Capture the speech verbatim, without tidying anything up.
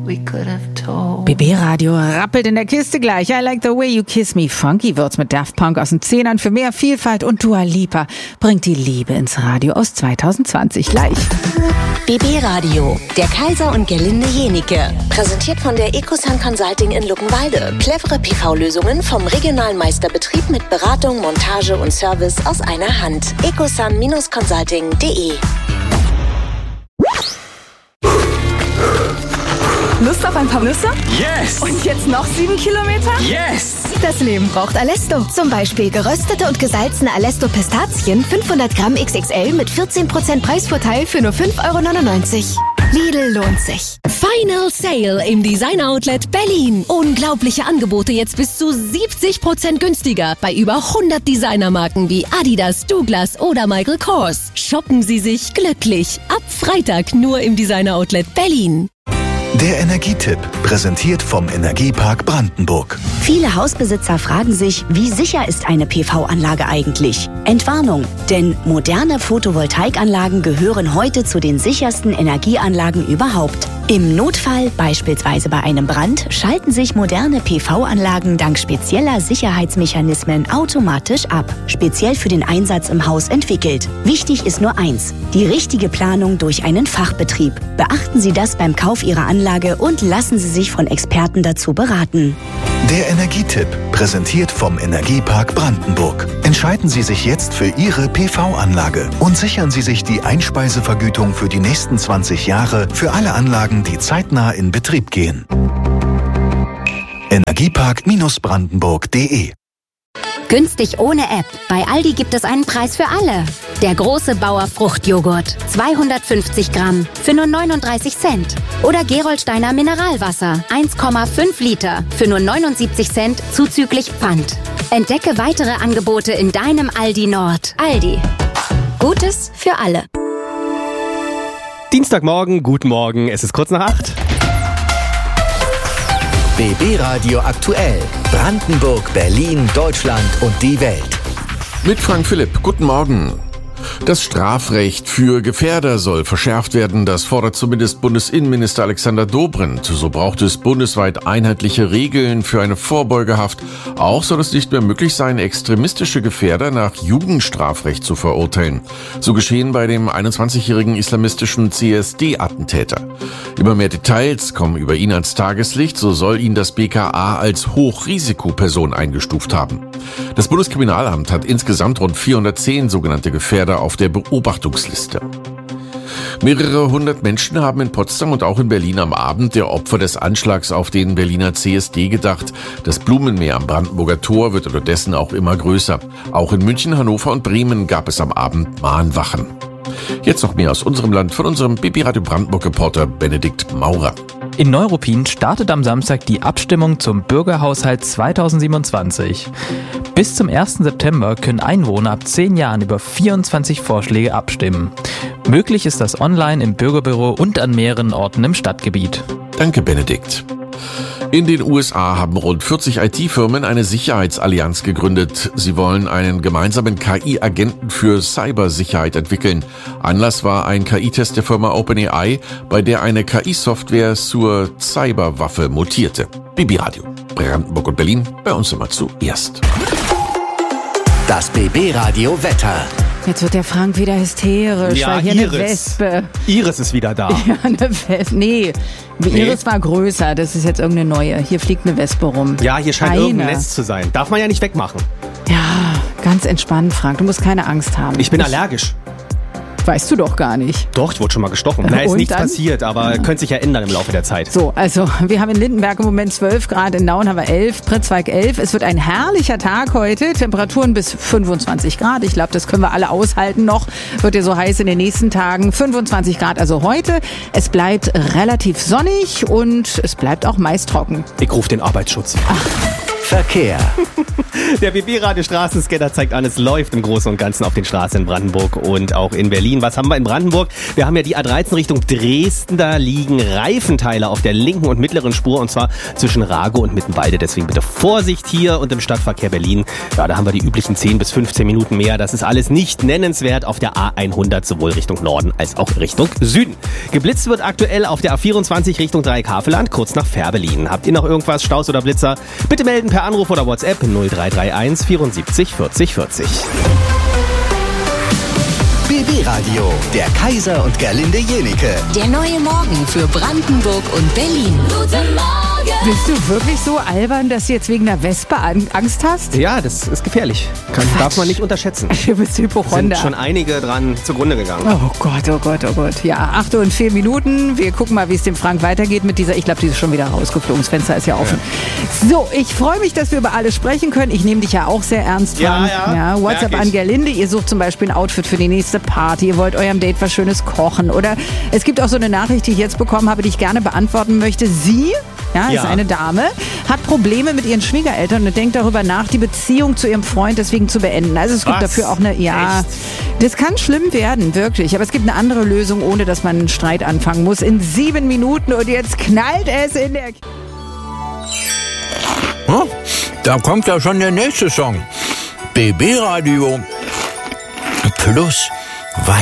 we could have told. B B-Radio rappelt in der Kiste gleich. I Like the Way You Kiss Me. Funky wird's mit Daft Punk aus den Zehnern für mehr Vielfalt und Dua Lipa bringt die Liebe ins Radio aus zwanzig zwanzig gleich. B B-Radio, der Kaiser und Gerlinde Jenike. Präsentiert von der Ecosun Consulting in Luckenwalde. Clevere P V-Lösungen vom regionalen Meisterbetrieb mit Beratung, Montage und Service aus einer Hand. ecosun Consulting punkt de. Lust auf ein paar Nüsse? Yes! Und jetzt noch sieben Kilometer? Yes! Das Leben braucht Alesto. Zum Beispiel geröstete und gesalzene Alesto-Pistazien, fünfhundert Gramm X X L mit vierzehn Prozent Preisvorteil für nur fünf Euro neunundneunzig. Lidl lohnt sich. Final Sale im Designer Outlet Berlin. Unglaubliche Angebote jetzt bis zu siebzig Prozent günstiger bei über hundert Designermarken wie Adidas, Douglas oder Michael Kors. Shoppen Sie sich glücklich. Ab Freitag nur im Designer Outlet Berlin. Der Energietipp, präsentiert vom Energiepark Brandenburg. Viele Hausbesitzer fragen sich, wie sicher ist eine P V-Anlage eigentlich? Entwarnung, denn moderne Photovoltaikanlagen gehören heute zu den sichersten Energieanlagen überhaupt. Im Notfall, beispielsweise bei einem Brand, schalten sich moderne P V-Anlagen dank spezieller Sicherheitsmechanismen automatisch ab. Speziell für den Einsatz im Haus entwickelt. Wichtig ist nur eins, die richtige Planung durch einen Fachbetrieb. Beachten Sie das beim Kauf Ihrer Anlage und lassen Sie sich von Experten dazu beraten. Der Energietipp, präsentiert vom Energiepark Brandenburg. Entscheiden Sie sich jetzt für Ihre P V-Anlage und sichern Sie sich die Einspeisevergütung für die nächsten zwanzig Jahre für alle Anlagen, die zeitnah in Betrieb gehen. Energiepark Brandenburg punkt de. Günstig ohne App. Bei Aldi gibt es einen Preis für alle. Der große Bauer Fruchtjoghurt. zweihundertfünfzig Gramm für nur neununddreißig Cent. Oder Gerolsteiner Mineralwasser. eins Komma fünf Liter für nur neunundsiebzig Cent zuzüglich Pfand. Entdecke weitere Angebote in deinem Aldi Nord. Aldi. Gutes für alle. Dienstagmorgen, guten Morgen. Es ist kurz nach acht. B B-Radio aktuell. Brandenburg, Berlin, Deutschland und die Welt. Mit Frank Philipp. Guten Morgen. Das Strafrecht für Gefährder soll verschärft werden. Das fordert zumindest Bundesinnenminister Alexander Dobrindt. So braucht es bundesweit einheitliche Regeln für eine Vorbeugehaft. Auch soll es nicht mehr möglich sein, extremistische Gefährder nach Jugendstrafrecht zu verurteilen. So geschehen bei dem einundzwanzigjährigen islamistischen C S D-Attentäter. Immer mehr Details kommen über ihn ans Tageslicht. So soll ihn das B K A als Hochrisikoperson eingestuft haben. Das Bundeskriminalamt hat insgesamt rund vierhundertzehn sogenannte Gefährder auf der Beobachtungsliste. Mehrere hundert Menschen haben in Potsdam und auch in Berlin am Abend der Opfer des Anschlags auf den Berliner C S D gedacht. Das Blumenmeer am Brandenburger Tor wird unterdessen auch immer größer. Auch in München, Hannover und Bremen gab es am Abend Mahnwachen. Jetzt noch mehr aus unserem Land von unserem B B-Radio Brandenburg-Reporter Benedikt Maurer. In Neuruppin startet am Samstag die Abstimmung zum Bürgerhaushalt zweitausendsiebenundzwanzig. Bis zum ersten September können Einwohner ab zehn Jahren über vierundzwanzig Vorschläge abstimmen. Möglich ist das online im Bürgerbüro und an mehreren Orten im Stadtgebiet. Danke, Benedikt. In den U S A haben rund vierzig I T-Firmen eine Sicherheitsallianz gegründet. Sie wollen einen gemeinsamen K I-Agenten für Cybersicherheit entwickeln. Anlass war ein K I-Test der Firma OpenAI, bei der eine K I-Software zur Cyberwaffe mutierte. B B-Radio, Brandenburg und Berlin, bei uns immer zuerst. Das B B-Radio Wetter. Jetzt wird der Frank wieder hysterisch, ja, weil hier Iris. eine Wespe. Iris ist wieder da. Ja, eine Wespe. Nee, Nee. Iris war größer. Das ist jetzt irgendeine neue. Hier fliegt eine Wespe rum. Ja, hier scheint Eine. irgendein Netz zu sein. Darf man ja nicht wegmachen. Ja, ganz entspannt, Frank. Du musst keine Angst haben. Ich bin allergisch. Weißt du doch gar nicht. Doch, ich wurde schon mal gestochen. Da ist Und nichts dann? passiert, aber könnte sich ja ändern im Laufe der Zeit. So, also wir haben in Lindenberg im Moment zwölf Grad, in Nauen haben wir elf, Pritzwalk elf. Es wird ein herrlicher Tag heute, Temperaturen bis fünfundzwanzig Grad. Ich glaube, das können wir alle aushalten noch. Wird ja so heiß in den nächsten Tagen. fünfundzwanzig Grad also heute. Es bleibt relativ sonnig und es bleibt auch meist trocken. Ich rufe den Arbeitsschutz. Ach. Verkehr. Der B B-Radio Straßenscanner zeigt an, es läuft im Großen und Ganzen auf den Straßen in Brandenburg und auch in Berlin. Was haben wir in Brandenburg? Wir haben ja die A dreizehn Richtung Dresden. Da liegen Reifenteile auf der linken und mittleren Spur und zwar zwischen Rago und Mittenwalde. Deswegen bitte Vorsicht hier und im Stadtverkehr Berlin. Ja, da haben wir die üblichen zehn bis fünfzehn Minuten mehr. Das ist alles nicht nennenswert auf der A hundert, sowohl Richtung Norden als auch Richtung Süden. Geblitzt wird aktuell auf der A vierundzwanzig Richtung Dreieck-Havelland, kurz nach Fährberlin. Habt ihr noch irgendwas, Staus oder Blitzer? Bitte melden per Anruf oder WhatsApp null drei drei eins vierundsiebzig vierzig vierzig. B B-Radio, der Kaiser und Gerlinde Jenike. Der neue Morgen für Brandenburg und Berlin. Guten Morgen! Bist du wirklich so albern, dass du jetzt wegen der Wespe Angst hast? Ja, das ist gefährlich. Kann, darf man nicht unterschätzen. Du bist Hypochonder. Sind schon einige dran zugrunde gegangen. Oh Gott, oh Gott, oh Gott. Ja, acht Uhr und vier Minuten. Wir gucken mal, wie es dem Frank weitergeht mit dieser, ich glaube, die ist schon wieder rausgeflogen. Das Fenster ist ja offen. Ja. So, ich freue mich, dass wir über alles sprechen können. Ich nehme dich ja auch sehr ernst, Frank. Ja, ja. ja WhatsApp an Gerlinde. Ihr sucht zum Beispiel ein Outfit für die nächste Party. Ihr wollt eurem Date was Schönes kochen. Oder es gibt auch so eine Nachricht, die ich jetzt bekommen habe, die ich gerne beantworten möchte. Sie... Ja, ja, ist eine Dame, hat Probleme mit ihren Schwiegereltern und denkt darüber nach, die Beziehung zu ihrem Freund deswegen zu beenden. Also es gibt Was? dafür auch eine, ja, Echt? Das kann schlimm werden, wirklich. Aber es gibt eine andere Lösung, ohne dass man einen Streit anfangen muss. In sieben Minuten und jetzt knallt es in der... Oh, da kommt ja schon der nächste Song. B B-Radio plus